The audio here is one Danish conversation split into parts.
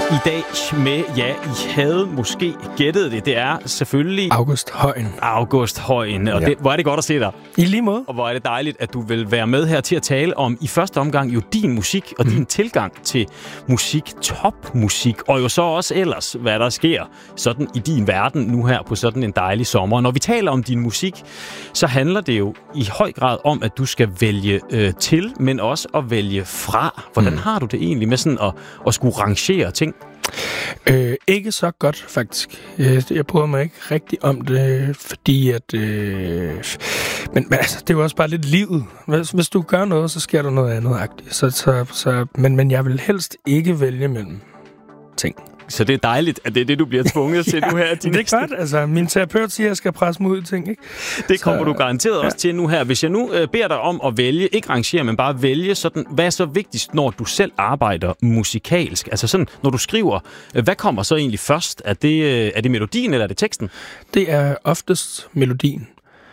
I dag med, ja, I havde måske gættet det. Det er selvfølgelig August Højen. August Højen, og hvor er det godt at se dig. I lige måde. Og hvor er det dejligt, at du vil være med her til at tale om i første omgang jo din musik og din tilgang til musik, topmusik, og jo så også ellers, hvad der sker sådan i din verden nu her på sådan en dejlig sommer. Når vi taler om din musik, så handler det jo i høj grad om, at du skal vælge til, men også at vælge fra. Hvordan har du det egentlig med sådan at skulle rangere ting? Ikke så godt, faktisk. Jeg bryder mig ikke rigtig om det, fordi at... Men altså, det er jo også bare lidt livet. Hvis du gør noget, så sker der noget andet-agtigt. Men jeg vil helst ikke vælge mellem ting. Så det er dejligt, at det er det, du bliver tvunget til nu her. Det er godt. Altså, min terapeut siger, at jeg skal presse mig ud i ting, ikke? Det kommer du garanteret også til nu her. Hvis jeg nu beder dig om at vælge, ikke rangere, men bare vælge sådan, hvad er så vigtigst, når du selv arbejder musikalsk? Altså sådan, når du skriver, hvad kommer så egentlig først? Er det melodien, eller er det teksten? Det er oftest melodien.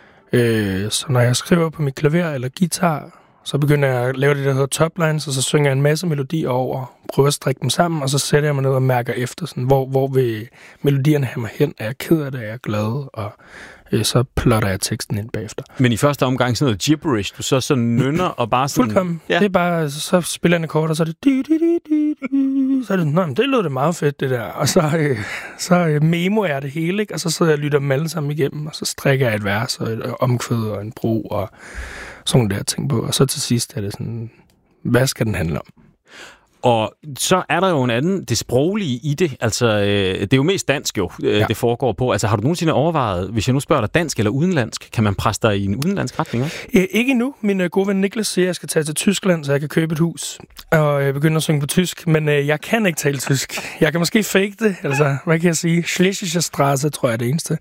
Så når jeg skriver på mit klaver eller guitar, så begynder jeg at lave det, der hedder toplines, og så synger jeg en masse melodier over, prøver at strikke dem sammen, og så sætter jeg mig ned og mærker efter, sådan, hvor vil melodierne have mig hen? Er jeg ked af det? Er jeg glad? Og så plotter jeg teksten ind bagefter. Men i første omgang sådan noget gibberish, du så nynner og bare sådan... Fuldkommen. Ja. Det er bare, så spiller jeg en akkord, og så er det... Så er det, det lød det meget fedt, det der. Og så memoer jeg det hele, ikke? Og så sidder jeg og lytter dem alle sammen igennem, og så strikker jeg et vers, og et omkvæd, og en bro, og sådan der ting på. Og så til sidst er det sådan, hvad skal den handle om? Og så er der jo en anden, det sproglige i det. Altså, det er jo mest dansk jo, det foregår på. Altså, har du nogensinde overvejet, hvis jeg nu spørger dig dansk eller udenlandsk, kan man presse dig i en udenlandsk retning også? Ikke endnu. Min gode ven Niklas siger, at jeg skal tage til Tyskland, så jeg kan købe et hus. Og jeg begynder at synge på tysk, men jeg kan ikke tale tysk. Jeg kan måske fake det, altså, hvad kan jeg sige? Schlesische Straße, tror jeg er det eneste.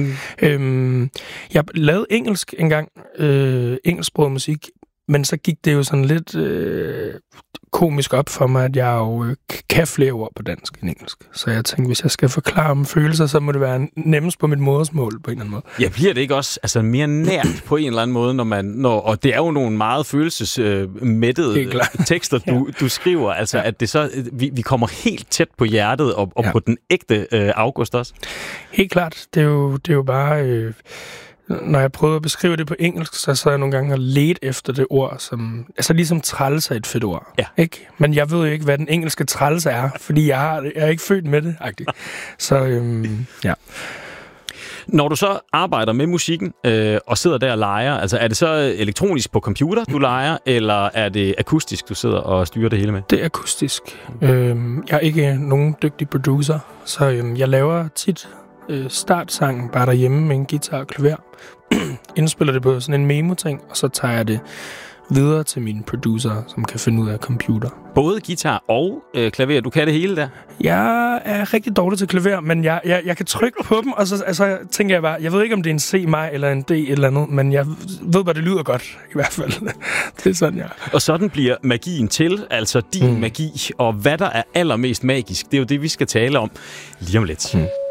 Jeg lavede engelsk engang, engelsksproget musik, men så gik det jo sådan lidt komisk op for mig, at jeg jo kan flere ord på dansk end engelsk. Så jeg tænkte, hvis jeg skal forklare om følelser, så må det være nemmest på mit modersmål på en eller anden måde. Ja, bliver det ikke også mere nært på en eller anden måde, og det er jo nogle meget følelsesmættede tekster, du skriver, altså at det så, vi kommer helt tæt på hjertet og på den ægte August også? Helt klart. Det er jo bare... Når jeg prøvede at beskrive det på engelsk, så sad jeg nogle gange og ledte efter det ord, som... Altså ligesom træls er et fedt ord, ikke? Men jeg ved jo ikke, hvad den engelske træls er, fordi jeg er ikke født med det, agtigt. Så, ja. Når du så arbejder med musikken og sidder der og leger, altså er det så elektronisk på computer, du leger, eller er det akustisk, du sidder og styrer det hele med? Det er akustisk. Jeg er ikke nogen dygtig producer, så jeg laver tit... startsangen bare derhjemme med en guitar og klaver. Indspiller det på sådan en memo-ting, og så tager jeg det videre til mine producer, som kan finde ud af computer. Både guitar og klaver, du kan det hele der? Jeg er rigtig dårlig til klaver, men jeg kan trykke på dem, og så tænker jeg bare, jeg ved ikke, om det er en C-maj eller en D eller andet, men jeg ved bare, det lyder godt, i hvert fald. Det er sådan, Og sådan bliver magien til, altså din magi, og hvad der er allermest magisk, det er jo det, vi skal tale om lige om lidt.